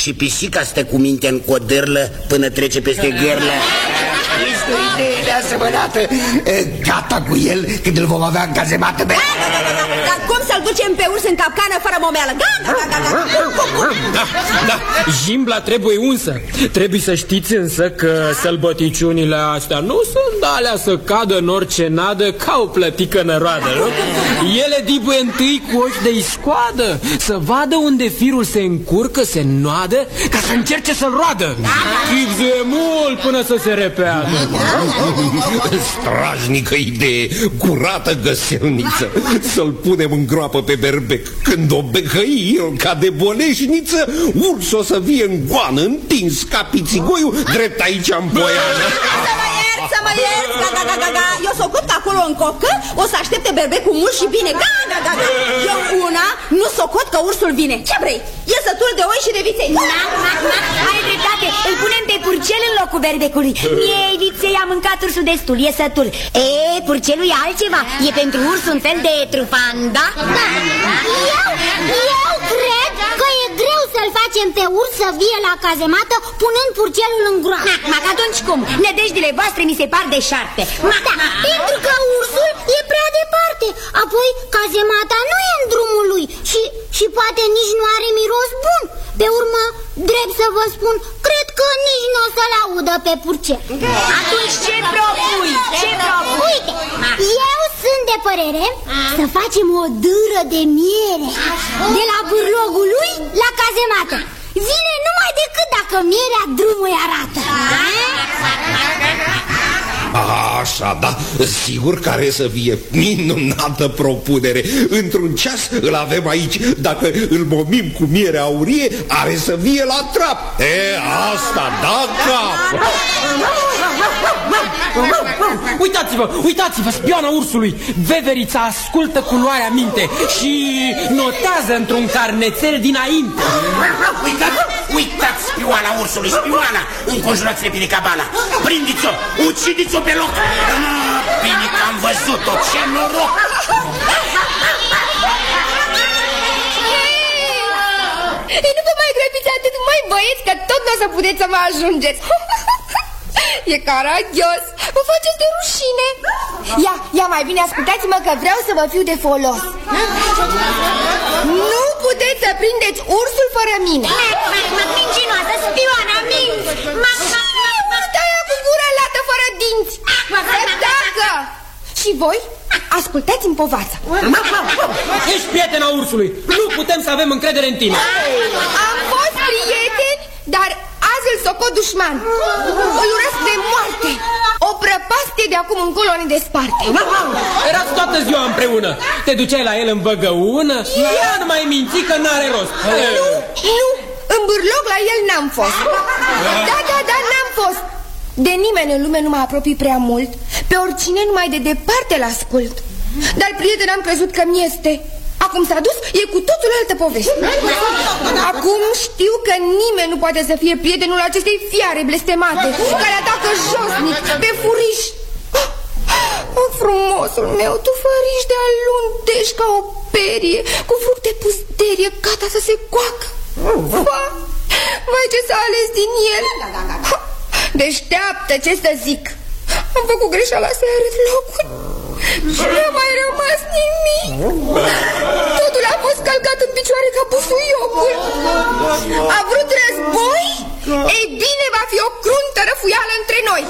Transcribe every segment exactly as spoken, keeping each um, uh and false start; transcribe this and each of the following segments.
și pisica stă cu minte în codârlă până trece peste gherlă. Este o idee neasemănată. Gata cu el când îl vom avea în cazemată. Dar cum să-l ducem pe urs în capcană fără momeală? Gata, gata, gata. Da, da, jimbla trebuie unsă. Trebuie să știți însă că sălbăticiunile astea nu sunt alea să cadă în orice nadă ca o plătică năroadă, nu? Ele dibuie întâi cu ochi de iscoadă, să vadă unde firul se încurcă, se înnoadă, ca să încerce să-l roadă. Chipzuie mult până să se repeadă. Strajnică idee, curată găselniță. Să-l punem în groapă pe berbec. Când o becăi el ca de boleșniță, urs o să vie în goană, întins ca pițigoiul, drept aici în poiană. Să mă iert, să mă iert, ga, ga, ga, ga, ga. Eu s-o cot acolo în cocă, o să aștepte berbecul mult și bine. Ga, ga, ga, ga. Eu una nu s-o cot că ursul vine. Ce vrei? E sătul de oi și de viței. Na, na, na, ai dreptate, îl punem pe purcel în locul berbecului. Mie viței a mâncat ursul destul, e sătul. E, purcelul e altceva, e pentru urs un fel de trufanda. Da, eu, eu cred că e greu să-l facem pe urs să vie la cazemată punând purcelul în groapă. Ma, ma, atunci cum? Nădejdile voastre mi se par de șarpe. Ma, da, pentru că ursul e prea departe. Apoi cazemata nu e în drumul lui și, și poate nici nu are miros bun. Pe urmă, drept să vă spun, cred că nici nu o să-l audă pe purcel. Atunci ce propui? Ce propui? Uite, eu sunt de părere să facem o dâră de miere de la bârlogul lui la cazemată. Vine numai decât dacă mierea drumul îi arată. Așa, da, sigur că are să fie minunată propunere. Într-un ceas îl avem aici. Dacă îl momim cu miere aurie, are să vie la trap. E, asta, da, cap. Uitați-vă, uitați-vă, spioana ursului. Veverița ascultă cu luarea minte și notează într-un carnețel dinainte. Uitați, uitați spioana ursului, spioana. Înconjurați repede cabana. Prindeți-o, ucideți-o pe loc. Ah, bine că am văzut-o, ce noroc. Ei, nu vă mai grăbiți atât, mai băieți, că tot nu o să puteți să mă ajungeți. E caragios, vă faceți de rușine. Ia, ia mai bine ascultați-mă că vreau să vă fiu de folos. Nu puteți să prindeți ursul fără mine. Mincinoasă, spioana, minți. Stai cu gura lată fără dinți. Se tacă. Și voi, ascultați-mi povața. Ești prietena ursului, nu putem să avem încredere în tine. Am fost prieteni, dar azi îl socot dușman. Îl urăsc de moarte. O prăpastie de acum încolo ne desparte. Erați toată ziua împreună. Te duceai la el în băgăună. Ia nu mai minți că n-are rost. Nu, nu, în bârlog la el n-am fost. Da, da, da, n-am fost. De nimeni în lume nu mă apropii prea mult. Pe oricine numai de departe l-ascult. Dar prieten am crezut că mi este. Acum s-a dus, e cu totul altă poveste. Acum știu că nimeni nu poate să fie prietenul acestei fiare blestemate, care atacă josnic, pe furiș. Oh, frumosul meu, tu făriși de alundești ca o perie, cu fructe pusterie, gata să se coacă. Va, vai ce s-a ales din el. Deșteaptă, ce să zic. Am făcut greșeala să-i arăt locul și n-a mai rămas nimic. Totul a fost călcat în picioare ca busuiocul. A vrut război? Ei bine, va fi o cruntă răfuială între noi.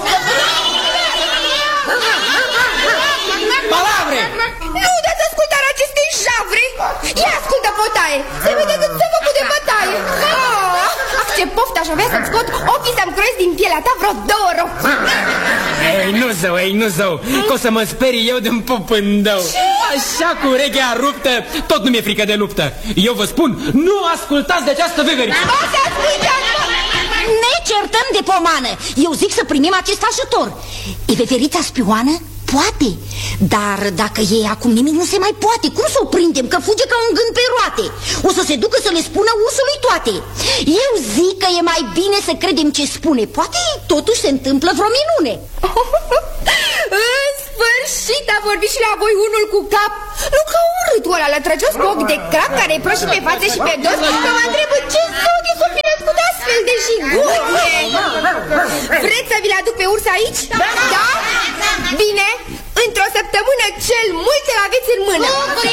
Palavre! Nu dați ascultarea acestei javre. Ia ascultă, potaie. Se vede cât s-a făcut de bătaie. Ah, ce poftă aș avea să-ți scot ochii să-mi croiesc din pielea ta vreo două roți. Ei, nu zău, ei, nu zău, că o să mă sperii eu din popândău. Așa cu urechea ruptă, tot nu mi-e frică de luptă. Eu vă spun, nu ascultați de această veveriță. Ne certăm de pomană. Eu zic să primim acest ajutor. E veverița spioană? Poate. Dar dacă e acum nimic nu se mai poate. Cum să o prindem? Că fuge ca un gând pe roate. O să se ducă să le spună ursului toate. Eu zic că e mai bine să credem ce spune. Poate totuși se întâmplă vreo minune. În sfârșit a vorbit și la voi unul cu cap. Nu ca urâtul ăla lătrăcios cu ochi de crap care e prost și pe față și pe dos. Că mă întreb ce ochi sunt bine scutea vi le aduc pe urs aici? Da? Da? Bine, într-o săptămână cel mult îl aveți în mână.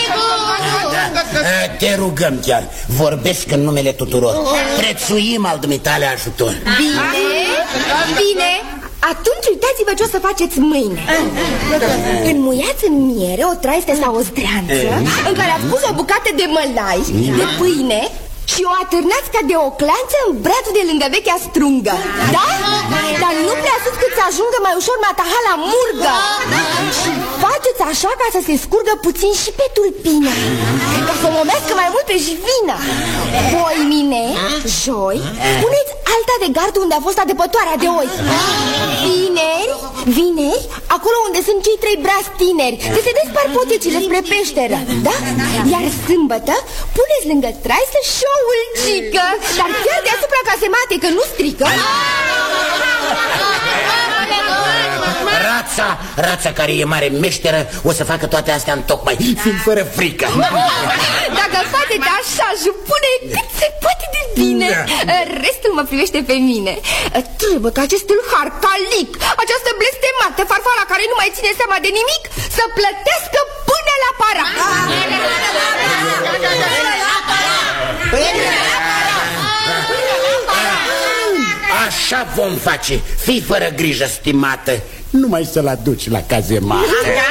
Da. Te rugăm chiar, vorbesc în numele tuturor. Prețuim al dumitale ajutor. Bine, bine. Atunci uitați-vă ce o să faceți mâine. Înmuiați în miere o traiste sau o zdreanță în care ați pus o bucată de mălai, de pâine și o atârnați ca de o clanță în brațul de lângă vechea strungă. Da? Dar nu prea sus cât să ajungă mai ușor mataha la murgă. Și faceți așa ca să se scurgă puțin și pe tulpină, ca să momească mai mult pe jivina. Poimine, joi, puneți alta de gardă unde a fost adăpătoarea de oi. Vineri, vineri, acolo unde sunt cei trei brazi tineri, să se despar potecile spre peșteră. Da? Iar sâmbătă puneți lângă traistă și o ulcică, dar chiar deasupra casemate, că nu strică. Rața, rața care e mare meșteră o să facă toate astea în tocmai, fiind fără frică. Dacă faceți așa, jupune, cât se poate de bine. Restul mă privește pe mine. Trebuie ca acest tâlhar calic, această blestemată farfara care nu mai ține seama de nimic, să plătească până la para. Așa vom face. Fii fără grijă, stimată. Numai să-l aduci la cazemată.